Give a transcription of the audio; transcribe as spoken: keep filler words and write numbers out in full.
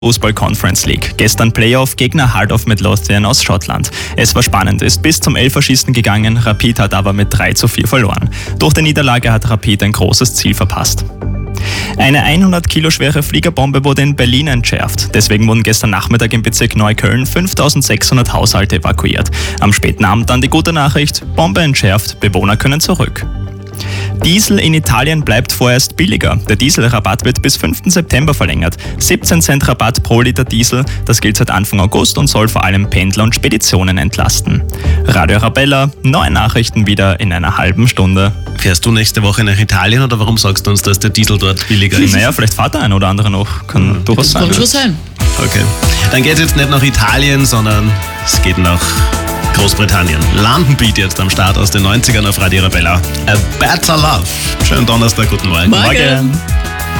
Fußball Conference League. Gestern Playoff, Gegner Heart of Midlothian aus Schottland. Es war spannend, ist bis zum Elferschießen gegangen, Rapid hat aber mit drei zu vier verloren. Durch die Niederlage hat Rapid ein großes Ziel verpasst. Eine hundert Kilo schwere Fliegerbombe wurde in Berlin entschärft. Deswegen wurden gestern Nachmittag im Bezirk Neukölln fünftausendsechshundert Haushalte evakuiert. Am späten Abend dann die gute Nachricht, Bombe entschärft, Bewohner können zurück. Diesel in Italien bleibt vorerst billiger. Der Dieselrabatt wird bis fünften September verlängert. siebzehn Cent Rabatt pro Liter Diesel, das gilt seit Anfang August und soll vor allem Pendler und Speditionen entlasten. Radio Arabella, neue Nachrichten wieder in einer halben Stunde. Fährst du nächste Woche nach Italien oder warum sagst du uns, dass der Diesel dort billiger ist? Naja, vielleicht fährt der ein oder andere noch. Kann mhm. durchaus sein. Kann schon sein. Okay. Dann geht es jetzt nicht nach Italien, sondern es geht nach Großbritannien. London Beat jetzt am Start aus den neunzigern auf Radio Arabella. A Better Love. Schönen Donnerstag, guten Morgen. Morgen. Morgen.